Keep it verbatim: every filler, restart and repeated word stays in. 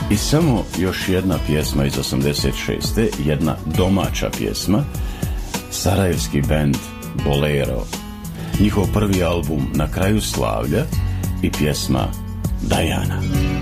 I samo još jedna pjesma iz osamdeset šeste, jedna domaća pjesma, sarajevski bend Bolero, njihov prvi album Na kraju slavlja i pjesma Dajana.